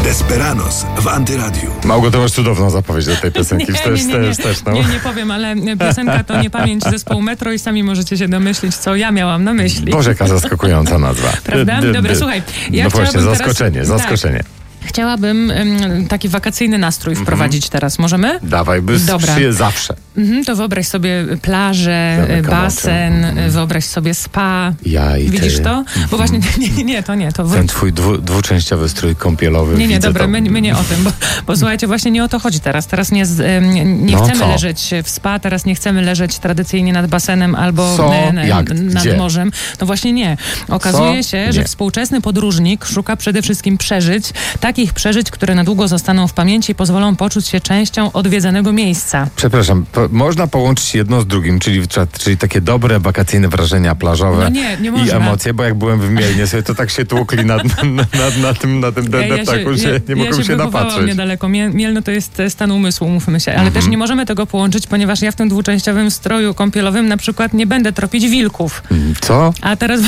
Desperados w Antyradiu. Małgo, to masz cudowną zapowiedź do tej piosenki. Nie powiem, ale piosenka to nie pamięć zespołu Metro i sami możecie się domyślić, co ja miałam na myśli. Boże, jaka zaskakująca nazwa. Prawda? Dobra, słuchaj. No właśnie, zaskoczenie. Chciałabym taki wakacyjny nastrój wprowadzić teraz. Możemy? Dawaj, zawsze. To wyobraź sobie plażę, basen, wyobraź sobie spa. Widzisz to? Bo właśnie, to ten twój dwuczęściowy strój kąpielowy. Dobra, my nie o tym, bo słuchajcie, właśnie nie o to chodzi teraz. Teraz nie chcemy leżeć w spa, teraz nie chcemy leżeć tradycyjnie nad basenem albo nad morzem. No właśnie nie. Okazuje się, że współczesny podróżnik szuka przede wszystkim przeżyć, takich przeżyć, które na długo zostaną w pamięci i pozwolą poczuć się częścią odwiedzanego miejsca. Przepraszam, można połączyć jedno z drugim, czyli takie dobre, wakacyjne wrażenia plażowe i emocje, bo jak byłem w Mielnie sobie, to tak się tłukli na tym deptaku, że nie mogłem się napatrzeć. Niedaleko. Mielno to jest stan umysłu, mówmy się, ale też nie możemy tego połączyć, ponieważ ja w tym dwuczęściowym stroju kąpielowym na przykład nie będę tropić wilków. Co? A teraz